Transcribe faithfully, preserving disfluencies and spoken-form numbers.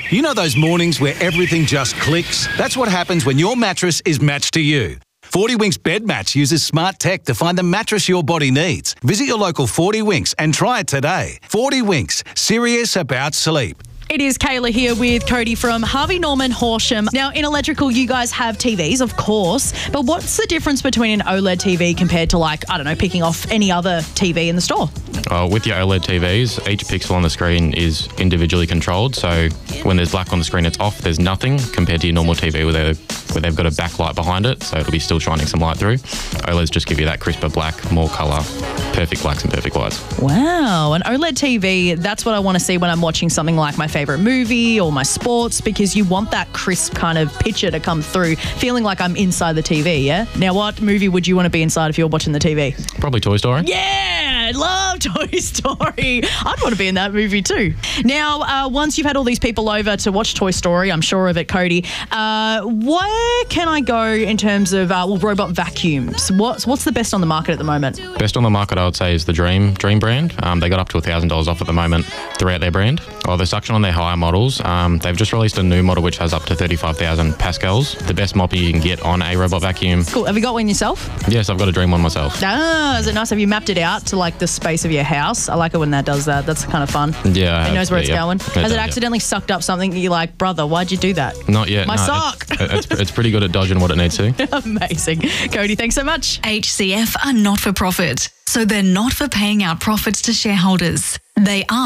You know those mornings where everything just clicks? That's what happens when your mattress is matched to you. forty Winks Bed Match uses smart tech to find the mattress your body needs. Visit your local forty Winks and try it today. forty Winks, serious about sleep. It is Kayla here with Cody from Harvey Norman Horsham. Now, in electrical, you guys have T Vs, of course, but what's the difference between an OLED T V compared to, like, I don't know, picking off any other T V in the store? Uh, with your OLED T Vs, each pixel on the screen is individually controlled. So when there's black on the screen, it's off. There's nothing compared to your normal T V where, they're, where they've got a backlight behind it, so it'll be still shining some light through. OLEDs just give you that crisper black, more colour, perfect blacks and perfect whites. Wow, an OLED T V, that's what I want to see when I'm watching something like my favourite movie or my sports, because you want that crisp kind of picture to come through, feeling like I'm inside the T V, yeah? Now, what movie would you want to be inside if you're watching the T V? Probably Toy Story. Yeah, love Toy Story. I'd want to be in that movie too. Now, uh, once you've had all these people over to watch Toy Story, I'm sure of it, Cody, uh, where can I go in terms of uh, well, robot vacuums? What's what's the best on the market at the moment? Best on the market, I would say, is the Dream Dream brand. Um, they got up to one thousand dollars off at the moment throughout their brand. Oh, the suction on their higher models, um, they've just released a new model which has up to thirty-five thousand pascals. The best moppy you can get on a robot vacuum. Cool. Have you got one yourself? Yes, I've got a Dream one myself. Ah, is it nice? Have you mapped it out to like the space of your house? I like it when that does that. That's kind of fun. Yeah. It knows where yeah, it's yeah. going. It Has does, it yeah. accidentally sucked up something that you're like, brother, why'd you do that? Not yet. My no, sock. It's, it's, it's pretty good at dodging what it needs to. Amazing. Cody, thanks so much. H C F are not for profit, so they're not for paying out profits to shareholders. They are